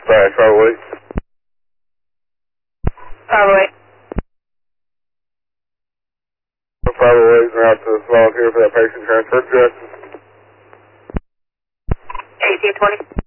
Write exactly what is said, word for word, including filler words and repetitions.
Dispatch, five oh eight. five oh eight. five oh eight, and out to volunteer for that patient transfer to Jackson. eighteen twenty.